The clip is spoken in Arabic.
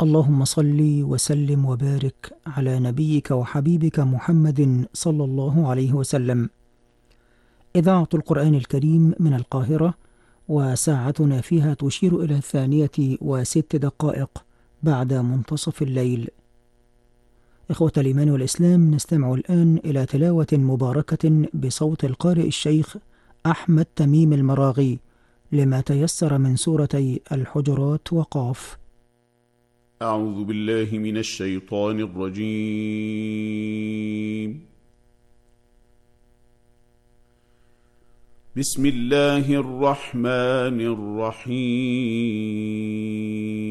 اللهم صل وسلم وبارك على نبيك وحبيبك محمد صلى الله عليه وسلم. إذاعة القرآن الكريم من القاهرة، وساعتنا فيها تشير إلى 2:06 بعد منتصف الليل. إخوة الإيمان والإسلام، نستمع الآن إلى تلاوة مباركة بصوت القارئ الشيخ أحمد تميم المراغي لما تيسر من سورتي الحجرات وقاف. أعوذ بالله من الشيطان الرجيم. بسم الله الرحمن الرحيم.